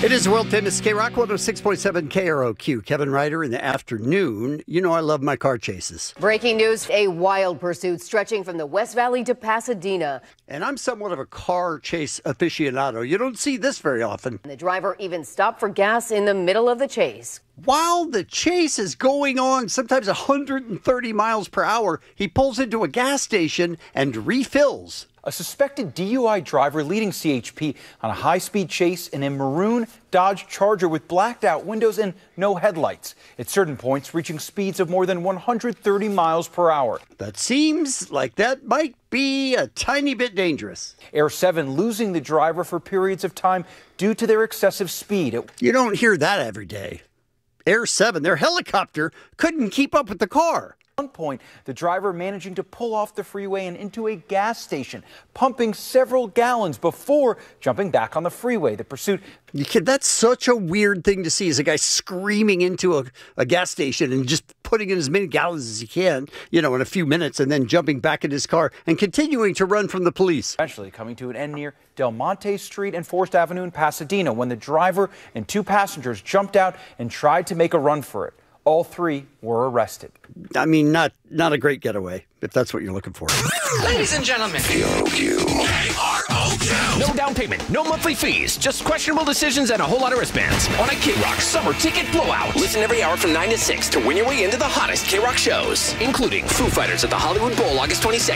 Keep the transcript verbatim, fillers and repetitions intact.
It is world famous K-Rock one oh six point seven K R O Q. Kevin Ryder in the afternoon. You know I love my car chases. Breaking news, a wild pursuit stretching from the West Valley to Pasadena. And I'm somewhat of a car chase aficionado. You don't see this very often. The driver even stopped for gas in the middle of the chase. While the chase is going on, sometimes one hundred thirty miles per hour, he pulls into a gas station and refills. A suspected D U I driver leading C H P on a high-speed chase in a maroon Dodge Charger with blacked-out windows and no headlights. At certain points, reaching speeds of more than one hundred thirty miles per hour. That seems like that might be a tiny bit dangerous. Air seven losing the driver for periods of time due to their excessive speed. You don't hear that every day. Air seven, their helicopter, couldn't keep up with the car. At one point, the driver managing to pull off the freeway and into a gas station, pumping several gallons before jumping back on the freeway. The pursuit... You kid, that's such a weird thing to see, is a guy screaming into a, a gas station and just putting in as many gallons as he can, you know, in a few minutes, and then jumping back in his car and continuing to run from the police. Eventually coming to an end near Del Monte Street and Forest Avenue in Pasadena when the driver and two passengers jumped out and tried to make a run for it. All three were arrested. I mean, not not a great getaway, if that's what you're looking for. Ladies and gentlemen, K R O Q. K R O Q. No down payment, no monthly fees, just questionable decisions and a whole lot of wristbands on a K-Rock summer ticket blowout. Listen every hour from nine to six to win your way into the hottest K-Rock shows, Including Foo Fighters at the Hollywood Bowl August twenty-second.